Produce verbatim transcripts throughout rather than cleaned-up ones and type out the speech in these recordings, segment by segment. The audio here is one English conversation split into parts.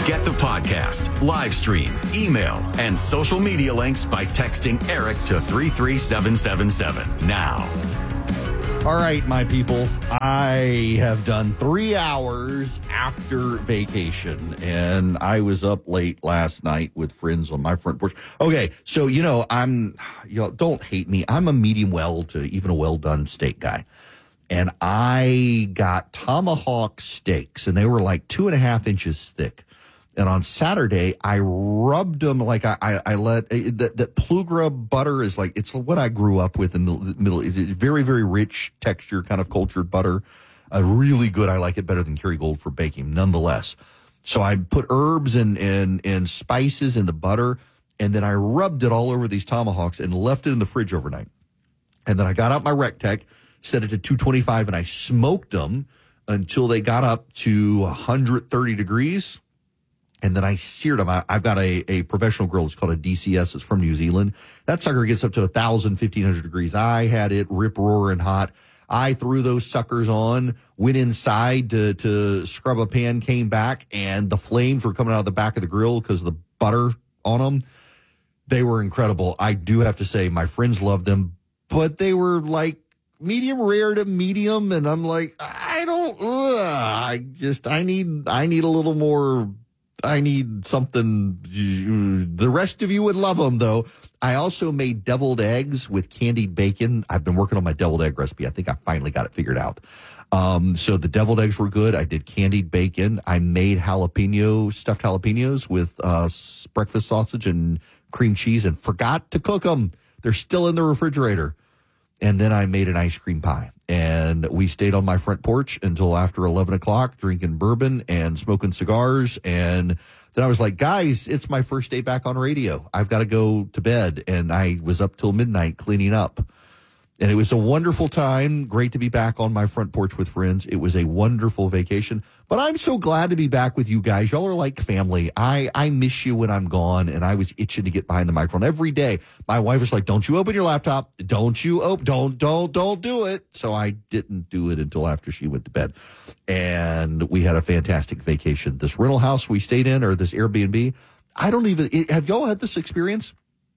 Get the podcast, live stream, email, and social media links by texting Eric to three three seven seven seven now. All right, my people, I have done three hours after vacation, and I was up late last night with friends on my front porch. Okay, so, you know, I'm, you know, don't hate me. I'm a medium well to even a well-done steak guy. And I got tomahawk steaks, and they were like two and a half inches thick. And on Saturday, I rubbed them like I, I, I let that, that Plugra butter is like, it's what I grew up with in the middle. It's very, very rich texture, kind of cultured butter. Uh, really good. I like it better than Kerrygold for baking, nonetheless. So I put herbs and, and, and spices in the butter, and then I rubbed it all over these tomahawks and left it in the fridge overnight. And then I got out my Rectech, set it to two twenty-five, and I smoked them until they got up to one hundred thirty degrees. And then I seared them. I, I've got a, a professional grill. It's called a D C S. It's from New Zealand. That sucker gets up to one thousand, fifteen hundred degrees. I had it rip roaring hot. I threw those suckers on, went inside to, to scrub a pan, came back, and the flames were coming out of the back of the grill because of the butter on them. They were incredible. I do have to say my friends loved them, but they were like medium rare to medium. And I'm like, I don't, ugh, I just, I need, I need a little more. I need something. The rest of you would love them, though. I also made deviled eggs with candied bacon. I've been working on my deviled egg recipe. I think I finally got it figured out. Um, so the deviled eggs were good. I did candied bacon. I made jalapeno, stuffed jalapenos with uh, breakfast sausage and cream cheese and forgot to cook them. They're still in the refrigerator. And then I made an ice cream pie. And we stayed on my front porch until after eleven o'clock, drinking bourbon and smoking cigars. And then I was like, guys, it's my first day back on radio. I've got to go to bed. And I was up till midnight cleaning up. And it was a wonderful time. Great to be back on my front porch with friends. It was a wonderful vacation. But I'm so glad to be back with you guys. Y'all are like family. I, I miss you when I'm gone, and I was itching to get behind the microphone every day. My wife was like, don't you open your laptop. Don't you open, don't, don't, don't do it. So I didn't do it until after she went to bed. And we had a fantastic vacation. This rental house we stayed in, or this Airbnb, I don't even, have y'all had this experience?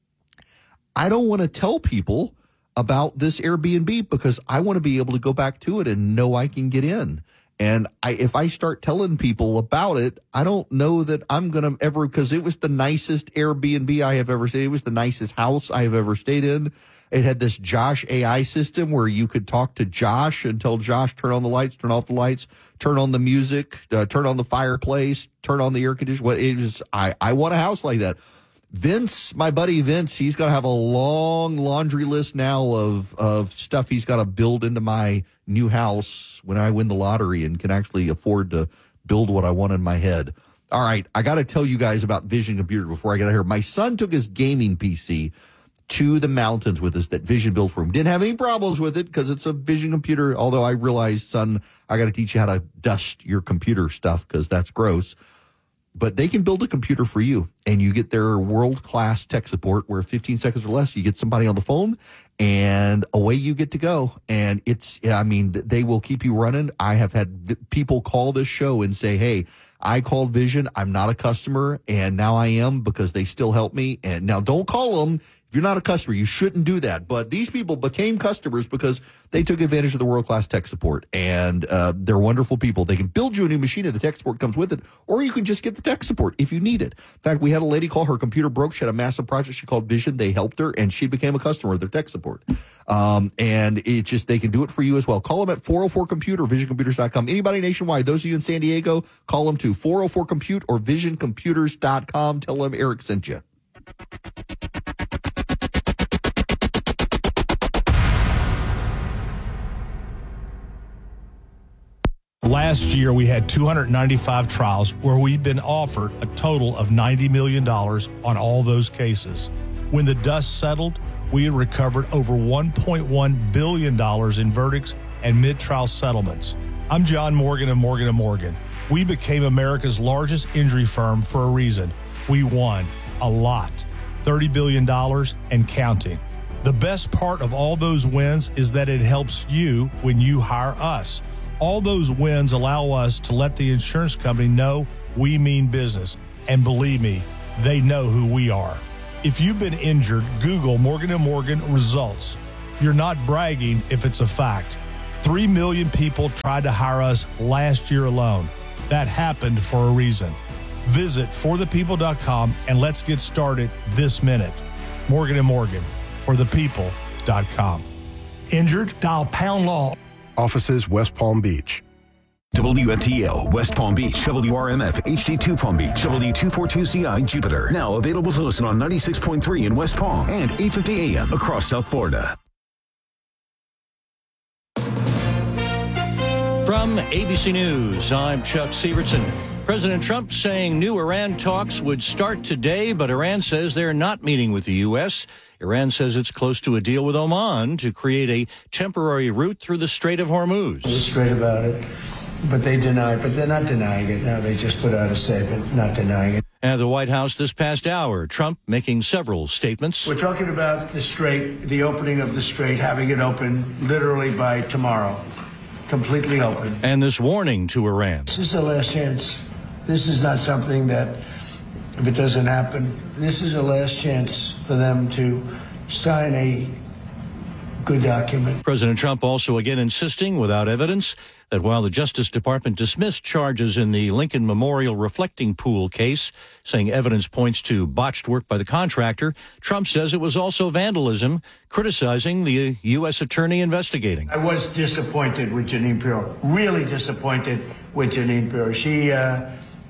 I don't want to tell people about this Airbnb because I want to be able to go back to it and know I can get in. And I, if I start telling people about it, I don't know that I'm going to ever, because it was the nicest Airbnb I have ever stayed. It was the nicest house I have ever stayed in. It had this Josh A I system where you could talk to Josh and tell Josh, turn on the lights, turn off the lights, turn on the music, uh, turn on the fireplace, turn on the air conditioner. What it is, I, I want a house like that. Vince, my buddy Vince, he's got to have a long laundry list now of, of stuff he's got to build into my new house when I win the lottery and can actually afford to build what I want in my head. All right, I got to tell you guys about Vision Computer before I get out here. My son took his gaming P C to the mountains with us that Vision built for him. Didn't have any problems with it because it's a Vision computer, although I realized, son, I got to teach you how to dust your computer stuff because that's gross. But they can build a computer for you, and you get their world-class tech support where fifteen seconds or less, you get somebody on the phone, and away you get to go. And it's, I mean, they will keep you running. I have had people call this show and say, hey, I called Vision. I'm not a customer, and now I am because they still help me. And now don't call them. If you're not a customer, you shouldn't do that. But these people became customers because they took advantage of the world-class tech support. And uh, they're wonderful people. They can build you a new machine if the tech support comes with it, or you can just get the tech support if you need it. In fact, we had a lady call, her computer broke. She had a massive project she called Vision. They helped her, and she became a customer of their tech support. Um, and it just, they can do it for you as well. Call them at four oh four computer, vision computers dot com. Anybody nationwide, those of you in San Diego, call them to four oh four compute or vision computers dot com. Tell them Eric sent you. Last year, we had two hundred ninety-five trials where we've been offered a total of ninety million dollars on all those cases. When the dust settled, we had recovered over one point one billion dollars in verdicts and mid-trial settlements. I'm John Morgan of Morgan and Morgan. We became America's largest injury firm for a reason. We won a lot, thirty billion dollars and counting. The best part of all those wins is that it helps you when you hire us. All those wins allow us to let the insurance company know we mean business. And believe me, they know who we are. If you've been injured, Google Morgan and Morgan results. You're not bragging if it's a fact. Three million people tried to hire us last year alone. That happened for a reason. Visit for the people dot com and let's get started this minute. Morgan and Morgan, for the people dot com. Injured? Dial pound law. Offices West Palm Beach. W F T L, West Palm Beach, W R M F, H D two Palm Beach, W two forty-two C I, Jupiter. Now available to listen on ninety-six point three in West Palm and eight fifty A M across South Florida. From A B C News, I'm Chuck Sievertson. President Trump saying new Iran talks would start today, but Iran says they're not meeting with the U S. Iran says it's close to a deal with Oman to create a temporary route through the Strait of Hormuz. We're straight about it, but they deny it, but they're not denying it. Now they just put out a statement not denying it. At the White House this past hour, Trump making several statements. We're talking about the Strait, the opening of the Strait, having it open literally by tomorrow, completely open. And this warning to Iran. This is the last chance. This is not something that, if it doesn't happen, this is the last chance for them to sign a good document. President Trump also again insisting, without evidence, that while the Justice Department dismissed charges in the Lincoln Memorial Reflecting Pool case, saying evidence points to botched work by the contractor, Trump says it was also vandalism, criticizing the U S attorney investigating. I was disappointed with Jeanine Pirro, really disappointed with Jeanine Pirro. She, uh,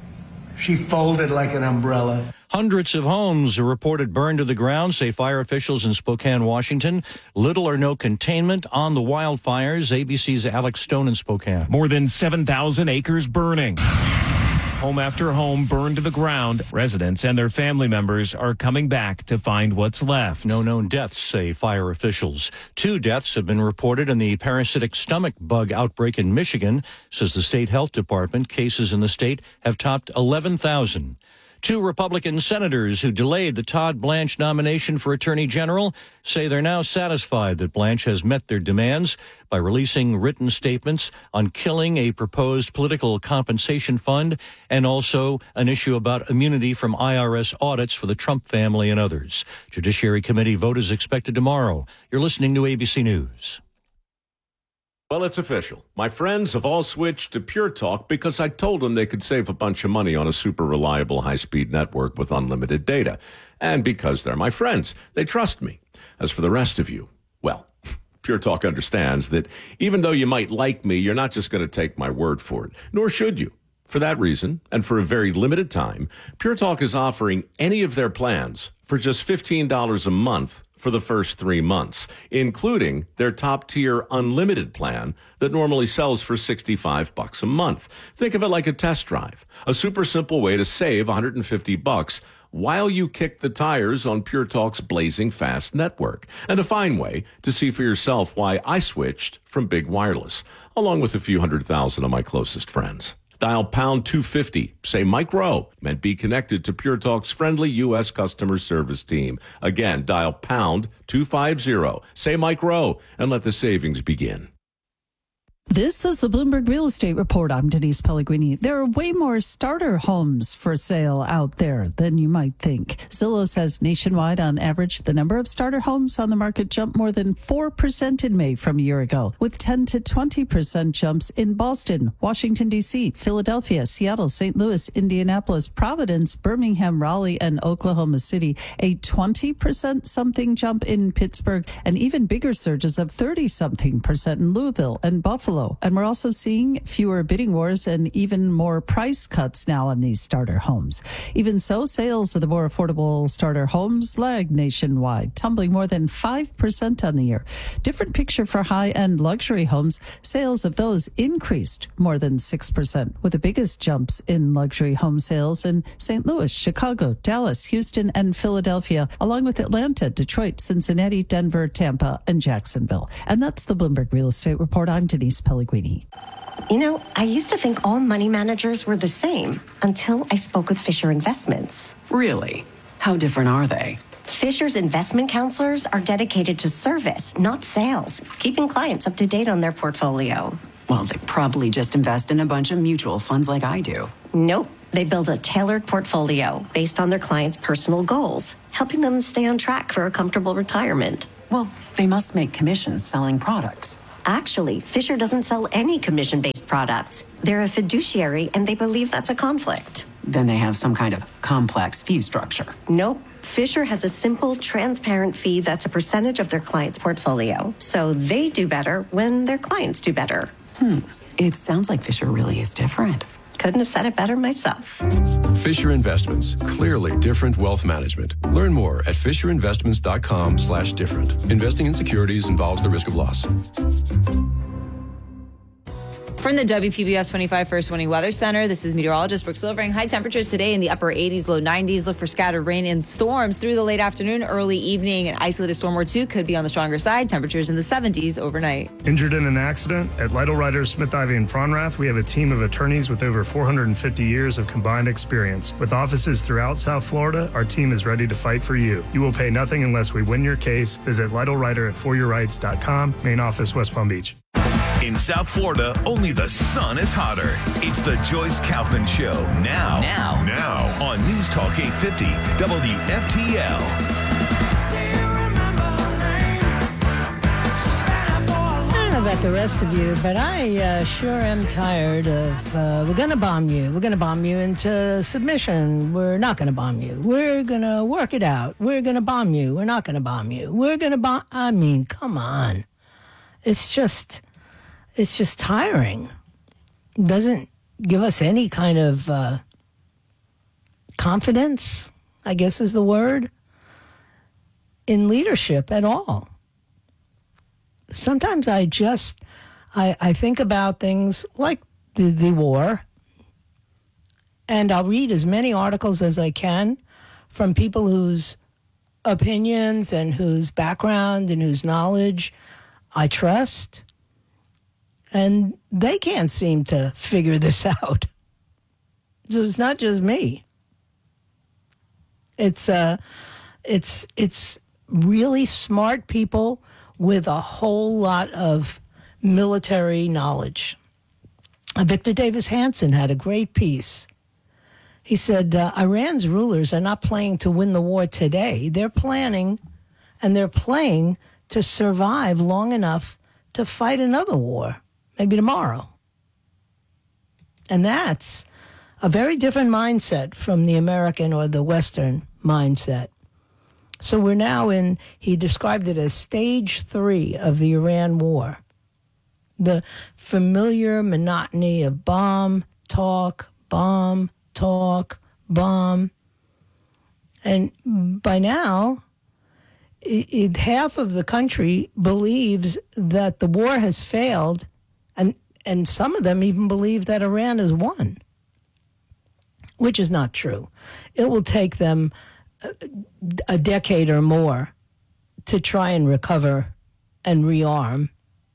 she folded like an umbrella. Hundreds of homes are reported burned to the ground, say fire officials in Spokane, Washington. Little or no containment on the wildfires. A B C's Alex Stone in Spokane. More than seven thousand acres burning. Home after home burned to the ground. Residents and their family members are coming back to find what's left. No known deaths, say fire officials. Two deaths have been reported in the parasitic stomach bug outbreak in Michigan, says the state health department. Cases in the state have topped eleven thousand. Two Republican senators who delayed the Todd Blanche nomination for Attorney General say they're now satisfied that Blanche has met their demands by releasing written statements on killing a proposed political compensation fund and also an issue about immunity from I R S audits for the Trump family and others. Judiciary Committee vote is expected tomorrow. You're listening to A B C News. Well, it's official. My friends have all switched to Pure Talk because I told them they could save a bunch of money on a super reliable high-speed network with unlimited data. And because they're my friends, they trust me. As for the rest of you, well, Pure Talk understands that even though you might like me, you're not just going to take my word for it, nor should you. For that reason, and for a very limited time, Pure Talk is offering any of their plans for just fifteen dollars a month for the first three months, including their top-tier unlimited plan that normally sells for sixty-five bucks a month. Think of it like a test drive, a super simple way to save one hundred fifty bucks while you kick the tires on Pure Talk's blazing fast network, and a fine way to see for yourself why I switched from big wireless, along with a few hundred thousand of my closest friends. Dial pound two fifty, say Mike Rowe, and be connected to Pure Talk's friendly U S customer service team. Again, dial pound two fifty, say Mike Rowe, and let the savings begin. This is the Bloomberg Real Estate Report. I'm Denise Pellegrini. There are way more starter homes for sale out there than you might think. Zillow says nationwide, on average, the number of starter homes on the market jumped more than four percent in May from a year ago, with ten to twenty percent jumps in Boston, Washington, D C, Philadelphia, Seattle, Saint Louis, Indianapolis, Providence, Birmingham, Raleigh, and Oklahoma City. A twenty percent something jump in Pittsburgh, and even bigger surges of thirty something percent in Louisville and Buffalo. And we're also seeing fewer bidding wars and even more price cuts now on these starter homes. Even so, sales of the more affordable starter homes lagged nationwide, tumbling more than five percent on the year. Different picture for high-end luxury homes. Sales of those increased more than six percent, with the biggest jumps in luxury home sales in Saint Louis, Chicago, Dallas, Houston, and Philadelphia, along with Atlanta, Detroit, Cincinnati, Denver, Tampa, and Jacksonville. And that's the Bloomberg Real Estate Report. I'm Denise Pellegrini. You know, I used to think all money managers were the same until I spoke with Fisher Investments. Really? How different are they? Fisher's investment counselors are dedicated to service, not sales, keeping clients up to date on their portfolio. Well, they probably just invest in a bunch of mutual funds like I do. Nope. They build a tailored portfolio based on their clients' personal goals, helping them stay on track for a comfortable retirement. Well, they must make commissions selling products. Actually, Fisher doesn't sell any commission-based products. They're a fiduciary, and they believe that's a conflict. Then they have some kind of complex fee structure. Nope. Fisher has a simple, transparent fee that's a percentage of their client's portfolio. So they do better when their clients do better. Hmm. It sounds like Fisher really is different. Couldn't have said it better myself. Fisher Investments, clearly different wealth management. Learn more at fisherinvestments.com slash different. Investing in securities involves the risk of loss. From the W P B S twenty-five First Warning Weather Center, this is meteorologist Brooke Silvering. High temperatures today in the upper eighties, low nineties. Look for scattered rain and storms through the late afternoon, early evening. An isolated storm or two could be on the stronger side. Temperatures in the seventies overnight. Injured in an accident? At Lytle Writers, Smith, Ivy, and Fronrath, we have a team of attorneys with over four hundred fifty years of combined experience. With offices throughout South Florida, our team is ready to fight for you. You will pay nothing unless we win your case. Visit Lytle Writer at for your rights dot com. Main office, West Palm Beach. In South Florida, only the sun is hotter. It's the Joyce Kaufman Show now. Now. Now on News Talk eight fifty W F T L. I don't know about the rest of you, but I uh, sure am tired of, uh, we're going to bomb you. We're going to bomb you into submission. We're not going to bomb you. We're going to work it out. We're going to bomb you. We're not going to bomb you. We're going to bomb. I mean, come on. It's just... It's just tiring. It doesn't give us any kind of uh, confidence, I guess is the word, in leadership at all. Sometimes I just, I, I think about things like the, the war, and I'll read as many articles as I can from people whose opinions and whose background and whose knowledge I trust. And they can't seem to figure this out. So it's not just me. It's uh, it's it's really smart people with a whole lot of military knowledge. Uh, Victor Davis Hanson had a great piece. He said, uh, Iran's rulers are not playing to win the war today. They're planning, and they're playing to survive long enough to fight another war. Maybe tomorrow. And that's a very different mindset from the American or the Western mindset. So we're now in, he described it as stage three of the Iran war. The familiar monotony of bomb, talk, bomb, talk, bomb. And by now, it, it, half of the country believes that the war has failed. And and some of them even believe that Iran has won, which is not true. It will take them a, a decade or more to try and recover and rearm.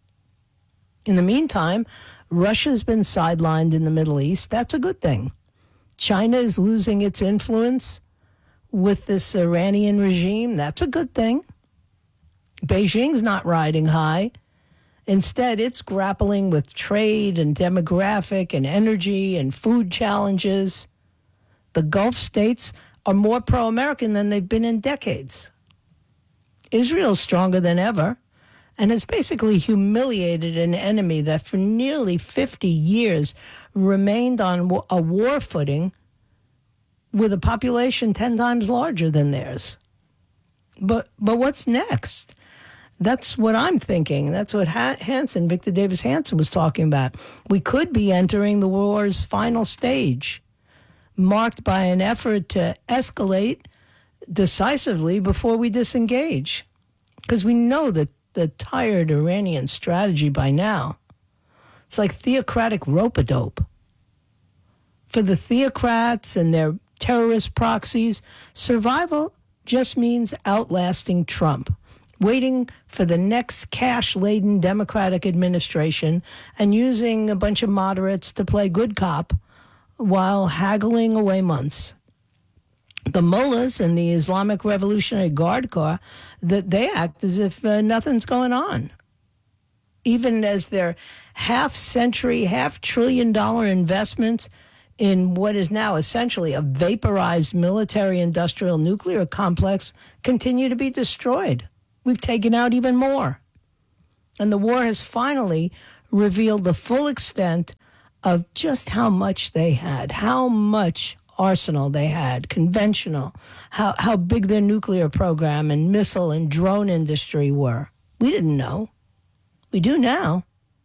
In the meantime, Russia's been sidelined in the Middle East. That's a good thing. China is losing its influence with this Iranian regime. That's a good thing. Beijing's not riding high. Instead, it's grappling with trade and demographic and energy and food challenges. The Gulf states are more pro-American than they've been in decades. Israel's stronger than ever and has basically humiliated an enemy that for nearly fifty years remained on a war footing with a population ten times larger than theirs. But but what's next? That's what I'm thinking. That's what Hanson, Victor Davis Hanson, was talking about. We could be entering the war's final stage, marked by an effort to escalate decisively before we disengage. Because we know that the tired Iranian strategy by now, it's like theocratic rope-a-dope. For the theocrats and their terrorist proxies, survival just means outlasting Trump, waiting for the next cash-laden Democratic administration and using a bunch of moderates to play good cop while haggling away months. The mullahs and the Islamic Revolutionary Guard Corps, that they act as if uh, nothing's going on. even as their half-century, half-trillion-dollar investments in what is now essentially a vaporized military-industrial nuclear complex continue to be destroyed. We've taken out even more. And the war has finally revealed the full extent of just how much they had, how much arsenal they had, conventional, how, how big their nuclear program and missile and drone industry were. We didn't know. We do now.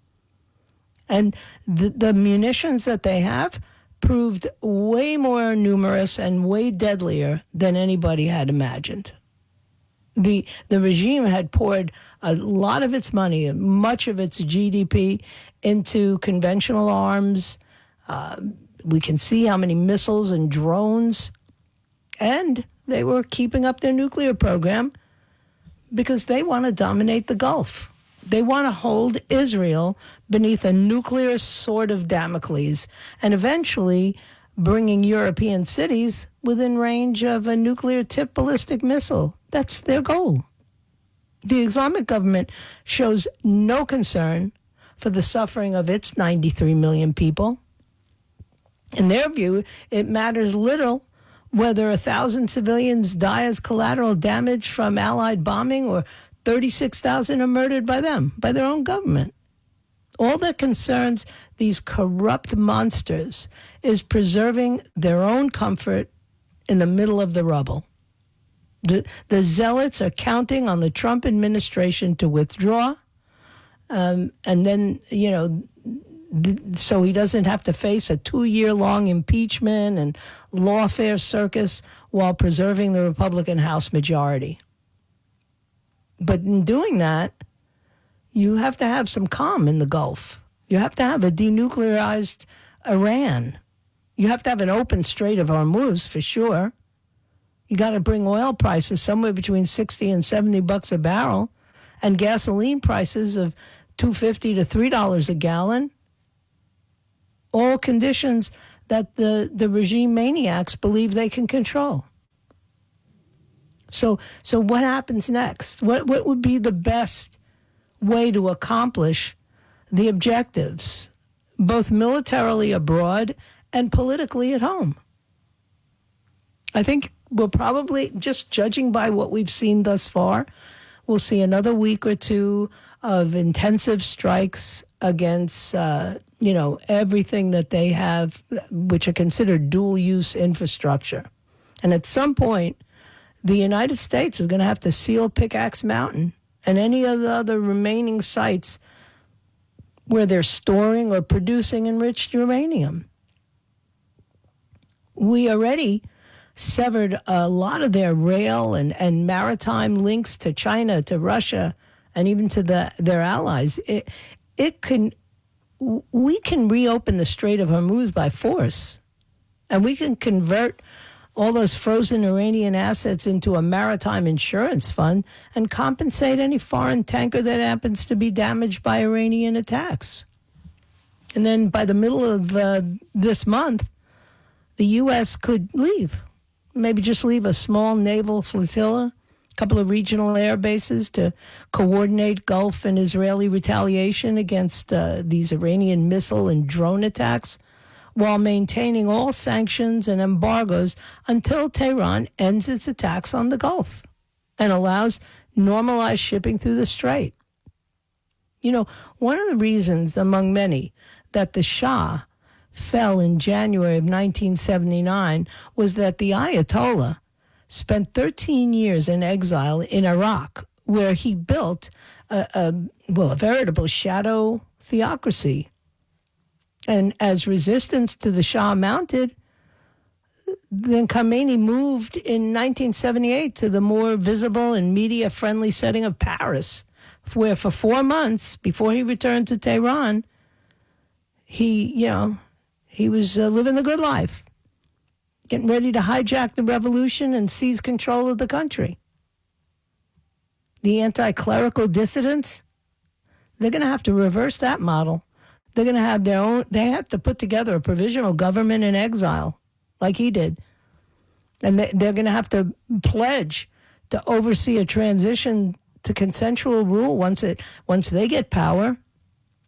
And the, the munitions that they have proved way more numerous and way deadlier than anybody had imagined. The the regime had poured a lot of its money, much of its G D P, into conventional arms. Uh, we can see how many missiles and drones. And they were keeping up their nuclear program because they want to dominate the Gulf. They want to hold Israel beneath a nuclear sword of Damocles and eventually bringing European cities within range of a nuclear-tipped ballistic missile. That's their goal. The Islamic government shows no concern for the suffering of its ninety-three million people. In their view, it matters little whether a thousand civilians die as collateral damage from Allied bombing or thirty-six thousand are murdered by them, by their own government. All that concerns these corrupt monsters is preserving their own comfort in the middle of the rubble. The, the zealots are counting on the Trump administration to withdraw, um, and then, you know, th- so he doesn't have to face a two-year-long impeachment and lawfare circus while preserving the Republican House majority. But in doing that, you have to have some calm in the Gulf. You have to have a denuclearized Iran. You have to have an open Strait of Hormuz, for sure. You got to bring oil prices somewhere between sixty and seventy bucks a barrel, and gasoline prices of two fifty to three dollars a gallon. All conditions that the, the regime maniacs believe they can control. So, so what happens next? What what would be the best way to accomplish the objectives, both militarily abroad and politically at home? I think we'll probably, just judging by what we've seen thus far, we'll see another week or two of intensive strikes against, uh, you know, everything that they have, which are considered dual-use infrastructure. And at some point, the United States is going to have to seal Pickaxe Mountain and any of the other remaining sites where they're storing or producing enriched uranium. We already severed a lot of their rail and, and maritime links to China, to Russia, and even to the, their allies. It, it can, we can reopen the Strait of Hormuz by force, and we can convert all those frozen Iranian assets into a maritime insurance fund and compensate any foreign tanker that happens to be damaged by Iranian attacks. And then by the middle of uh, this month, the U S could leave. Maybe just leave a small naval flotilla, a couple of regional air bases to coordinate Gulf and Israeli retaliation against uh, these Iranian missile and drone attacks, while maintaining all sanctions and embargoes until Tehran ends its attacks on the Gulf and allows normalized shipping through the Strait. You know, one of the reasons, among many, that the Shah fell in January of nineteen seventy-nine was that the Ayatollah spent thirteen years in exile in Iraq, where he built a, a well, a veritable shadow theocracy. And as resistance to the Shah mounted, then Khomeini moved in nineteen seventy-eight to the more visible and media-friendly setting of Paris, where for four months before he returned to Tehran, he, you know, he was uh, living the good life, getting ready to hijack the revolution and seize control of the country. The anti-clerical dissidents, they're going to have to reverse that model. They're going to have their own, they have to put together a provisional government in exile, like he did. And they, they're going to have to pledge to oversee a transition to consensual rule once it once they get power.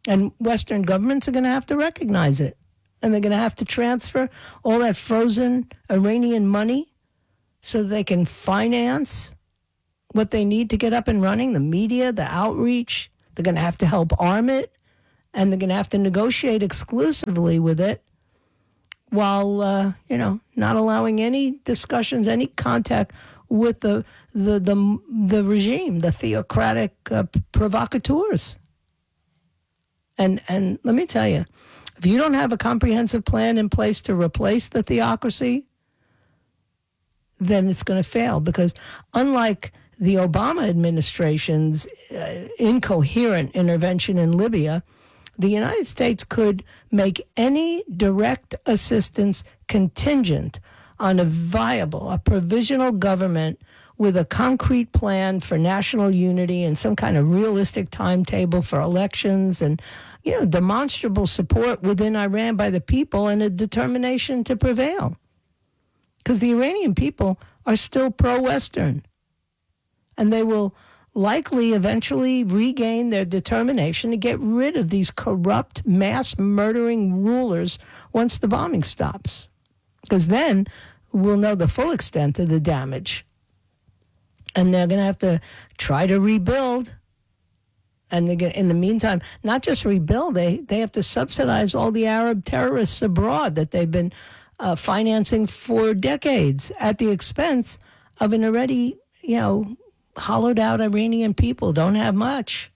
And Western governments are going to have to recognize it. And they're going to have to transfer all that frozen Iranian money so they can finance what they need to get up and running, the media, the outreach. They're going to have to help arm it, and they're going to have to negotiate exclusively with it while, uh, you know, not allowing any discussions, any contact with the the the, the regime, the theocratic uh, provocateurs. And and let me tell you, if you don't have a comprehensive plan in place to replace the theocracy, then it's going to fail. Because unlike the Obama administration's uh, incoherent intervention in Libya, the United States could make any direct assistance contingent on a viable, a provisional government with a concrete plan for national unity and some kind of realistic timetable for elections and, you know, demonstrable support within Iran by the people and a determination to prevail. Because the Iranian people are still pro-Western. And they will likely eventually regain their determination to get rid of these corrupt, mass-murdering rulers once the bombing stops. Because then we'll know the full extent of the damage. And they're going to have to try to rebuild. And they're gonna, in the meantime, not just rebuild, they, they have to subsidize all the Arab terrorists abroad that they've been uh, financing for decades at the expense of an already, you know, hollowed out Iranian people. Don't have much.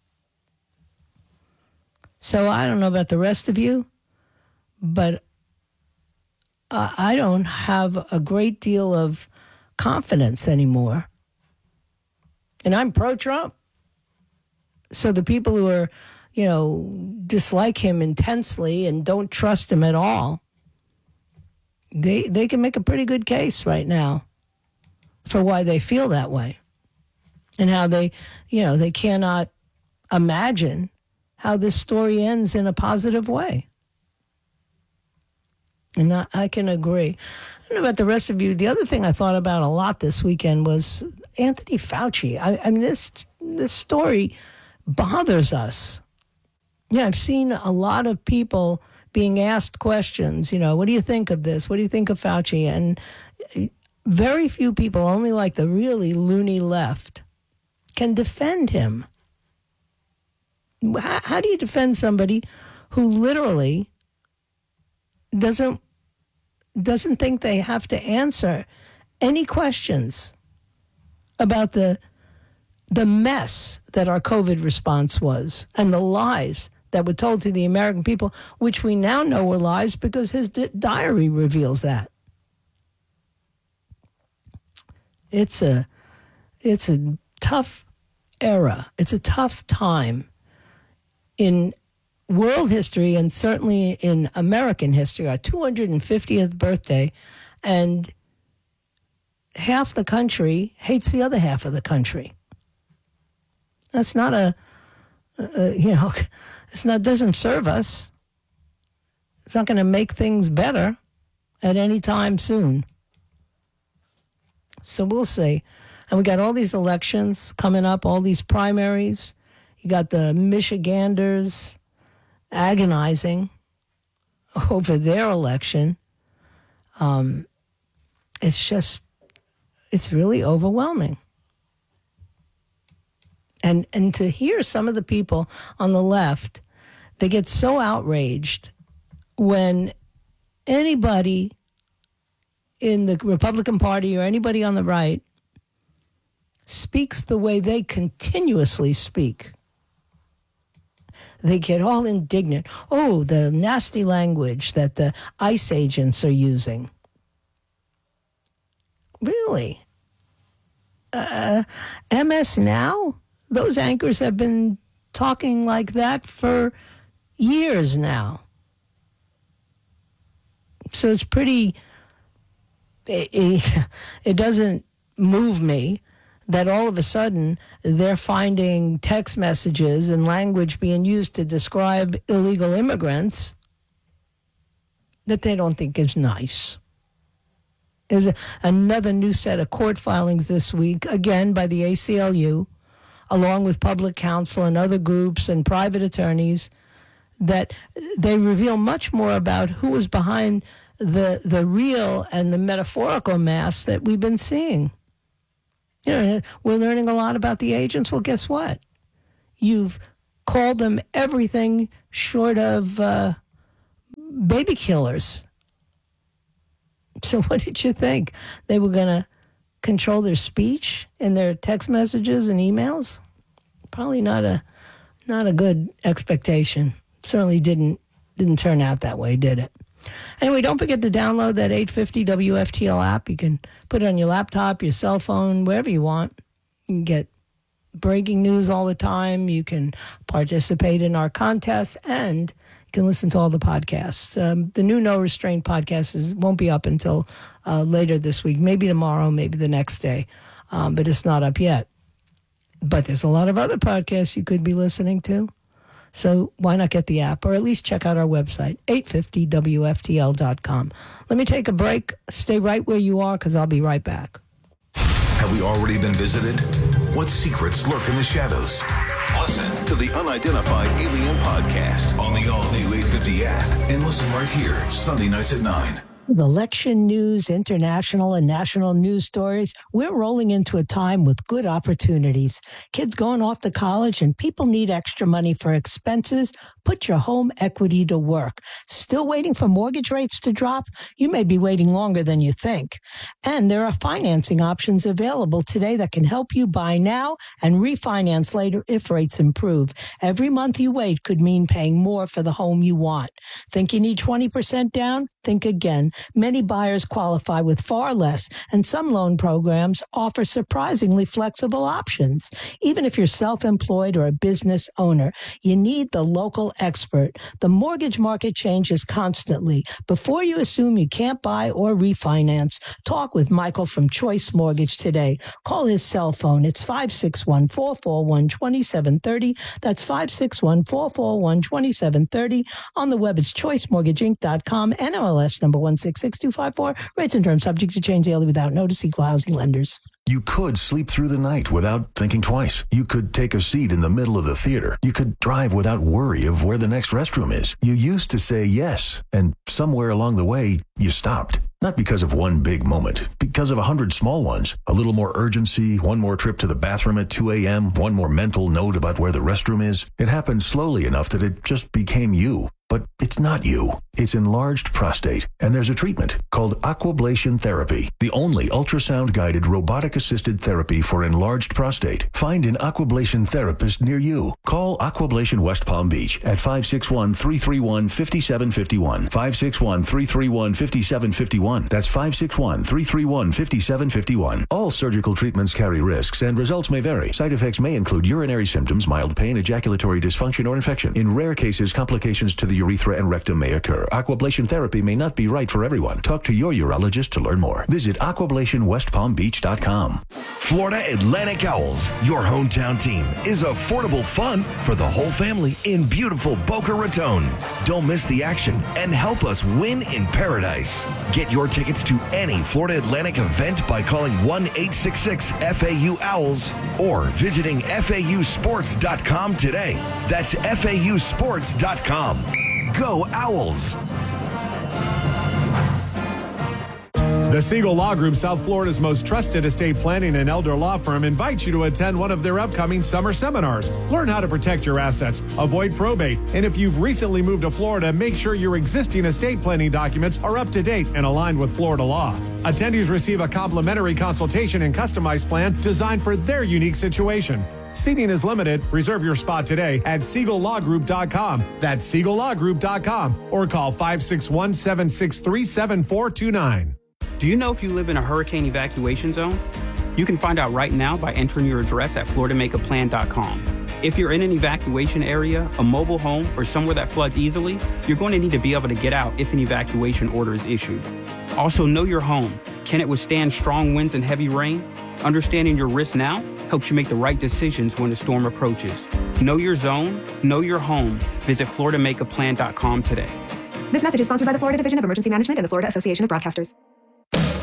So I don't know about the rest of you, but uh, I don't have a great deal of confidence anymore. And I'm pro-Trump. So the people who are, you know, dislike him intensely and don't trust him at all, they they can make a pretty good case right now for why they feel that way. And how they, you know, they cannot imagine how this story ends in a positive way. And I, I can agree. I don't know about the rest of you. The other thing I thought about a lot this weekend was Anthony Fauci. I, I mean, this this story bothers us. Yeah, I've seen a lot of people being asked questions. You know, what do you think of this? What do you think of Fauci? And very few people, only like the really loony left, can defend him. How, how do you defend somebody who literally doesn't doesn't think they have to answer any questions about the the mess that our COVID response was and the lies that were told to the American people, which we now know were lies because his di- diary reveals that. It's a it's a tough era. It's a tough time in world history and certainly in American history, our two hundred fiftieth birthday, and half the country hates the other half of the country. That's not a, a you know, it's not, doesn't serve us. It's not going to make things better at any time soon. So we'll see. And we got all these elections coming up, all these primaries. You got the Michiganders agonizing over their election. Um, it's just, it's really overwhelming. And and to hear some of the people on the left, they get so outraged when anybody in the Republican Party or anybody on the right speaks the way they continuously speak. They get all indignant. Oh, the nasty language that the ICE agents are using. Really? Uh, M S Now? Those anchors have been talking like that for years now. So it's pretty, it, it, it doesn't move me that all of a sudden they're finding text messages and language being used to describe illegal immigrants that they don't think is nice. There's a, another new set of court filings this week, again by the A C L U, along with public counsel and other groups and private attorneys, that they reveal much more about who was behind the the real and the metaphorical mask that we've been seeing. You know, we're learning a lot about the agents. Well, guess what? You've called them everything short of uh, baby killers. So what did you think? They were going to control their speech in their text messages and emails? Probably not a not a good expectation. Certainly didn't didn't turn out that way, did it? Anyway, don't forget to download that eight fifty W F T L app. You can put it on your laptop, your cell phone, wherever you want. You can get breaking news all the time. You can participate in our contests, and you can listen to all the podcasts. Um, the new No Restraint podcast is, won't be up until uh, later this week, maybe tomorrow, maybe the next day, um, but it's not up yet. But there's a lot of other podcasts you could be listening to. So why not get the app, or at least check out our website, eight fifty W F T L dot com. Let me take a break. Stay right where you are, because I'll be right back. Have we already been visited? What secrets lurk in the shadows? Listen to the Unidentified Alien Podcast on the all-new eight fifty app, and listen right here, Sunday nights at nine. With election news, international and national news stories, we're rolling into a time with good opportunities. Kids going off to college and people need extra money for expenses. Put your home equity to work. Still waiting for mortgage rates to drop? You may be waiting longer than you think. And there are financing options available today that can help you buy now and refinance later if rates improve. Every month you wait could mean paying more for the home you want. Think you need twenty percent down? Think again. Many buyers qualify with far less, and some loan programs offer surprisingly flexible options. Even if you're self-employed or a business owner, you need the local expert. The mortgage market changes constantly. Before you assume you can't buy or refinance, talk with Michael from Choice Mortgage today. Call his cell phone. It's five six one, four four one, two seven three zero. That's five six one, four four one, two seven three zero. On the web, it's choice mortgage inc dot com, N M L S number one six six two five four. Rates and terms subject to change daily without notice. Equal housing lenders. You could sleep through the night without thinking twice. You could take a seat in the middle of the theater. You could drive without worry of where the next restroom is. You used to say yes, and somewhere along the way, you stopped. Not because of one big moment, because of a hundred small ones. A little more urgency, one more trip to the bathroom at two a.m., one more mental note about where the restroom is. It happened slowly enough that it just became you. But it's not you. It's enlarged prostate, and there's a treatment called aquablation therapy, the only ultrasound-guided robotic-assisted therapy for enlarged prostate. Find an aquablation therapist near you. Call Aquablation West Palm Beach at five six one, three three one, five seven five one, five six one, three three one, five seven five one. That's five six one, three three one, five seven five one. All surgical treatments carry risks, and results may vary. Side effects may include urinary symptoms, mild pain, ejaculatory dysfunction, or infection. In rare cases, complications to the urethra and rectum may occur. Aquablation therapy may not be right for everyone. Talk to your urologist to learn more. Visit aquablation west palm beach dot com. Florida Atlantic Owls, your hometown team, is affordable fun for the whole family in beautiful Boca Raton. Don't miss the action and help us win in paradise. Get your tickets to any Florida Atlantic event by calling one eight six six F A U Owls or visiting F A U sports dot com today. That's F A U sports dot com. Go Owls! The Siegel Law Group, South Florida's most trusted estate planning and elder law firm, invites you to attend one of their upcoming summer seminars. Learn how to protect your assets, avoid probate, and if you've recently moved to Florida, make sure your existing estate planning documents are up to date and aligned with Florida law. Attendees receive a complimentary consultation and customized plan designed for their unique situation. Seating is limited. Reserve your spot today at siegel law group dot com. That's siegel law group dot com or call five six one, seven six three, seven four two nine. Do you know if you live in a hurricane evacuation zone? You can find out right now by entering your address at florida make a plan dot com. If you're in an evacuation area, a mobile home, or somewhere that floods easily, you're going to need to be able to get out if an evacuation order is issued. Also, know your home. Can it withstand strong winds and heavy rain? Understanding your risk now helps you make the right decisions when a storm approaches. Know your zone, know your home. Visit florida make a plan dot com today. This message is sponsored by the Florida Division of Emergency Management and the Florida Association of Broadcasters.